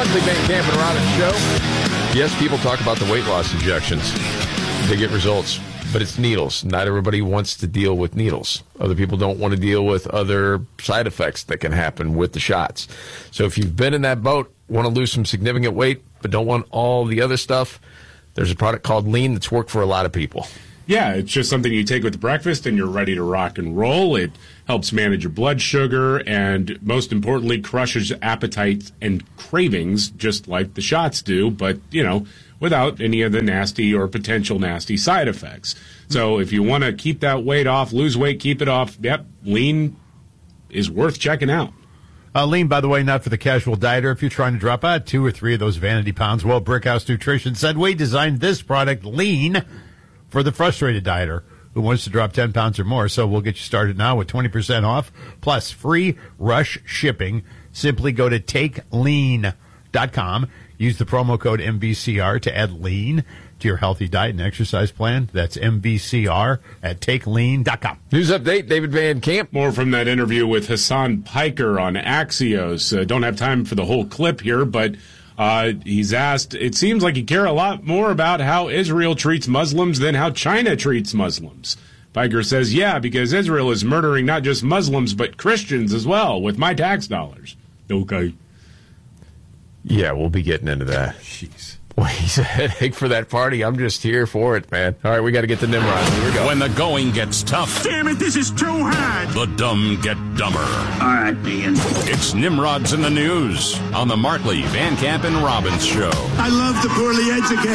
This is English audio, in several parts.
Markley, Van Camp, and Robbins Show. Yes, people talk about the weight loss injections. They get results, but it's needles. Not everybody wants to deal with needles. Other people don't want to deal with other side effects that can happen with the shots. So if you've been in that boat, want to lose some significant weight, but don't want all the other stuff, there's a product called Lean that's worked for a lot of people. Yeah, it's just something you take with breakfast and you're ready to rock and roll. It helps manage your blood sugar and, most importantly, crushes appetite and cravings just like the shots do, but, without any of the nasty or potential nasty side effects. So if you want to keep that weight off, lose weight, keep it off, Lean is worth checking out. Lean, by the way, not for the casual dieter. If you're trying to drop 2 or 3 of those vanity pounds, well, Brickhouse Nutrition said we designed this product, Lean, for the frustrated dieter who wants to drop 10 pounds or more. So we'll get you started now with 20% off plus free rush shipping. Simply go to takelean.com. Use the promo code MVCR to add lean to your healthy diet and exercise plan. That's MVCR at takelean.com. News update, David Van Camp. More from that interview with Hassan Piker on Axios. Don't have time for the whole clip here, but he's asked, it seems like you care a lot more about how Israel treats Muslims than how China treats Muslims. Piker says, yeah, because Israel is murdering not just Muslims, but Christians as well with my tax dollars. Okay. Yeah, we'll be getting into that. Jeez. Well, he's a headache for that party. I'm just here for it, man. All right, we got to get to Nimrod. Here we go. When the going gets tough. Damn it, this is too hard. The dumb get dumber. All right, Ian. It's Nimrod's in the News on the Markley, Van Camp, and Robbins Show. I love the poorly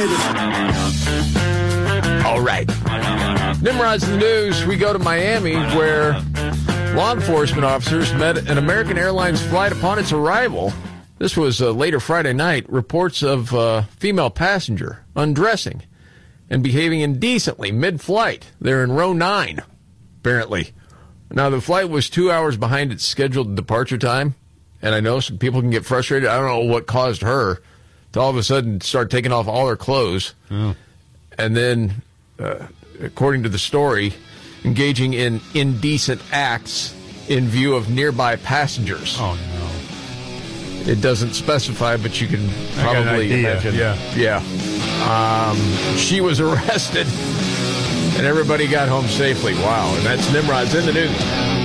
educated. All right. Nimrod's in the News. We go to Miami, where law enforcement officers met an American Airlines flight upon its arrival. This was later Friday night. Reports of a female passenger undressing and behaving indecently mid-flight. They're in row 9, apparently. Now, the flight was 2 hours behind its scheduled departure time, and I know some people can get frustrated. I don't know what caused her to all of a sudden start taking off all her clothes. Oh. And then, according to the story, engaging in indecent acts in view of nearby passengers. Oh, no. It doesn't specify, but you can probably imagine. Yeah. She was arrested, and everybody got home safely. Wow. And that's Nimrod's in the News.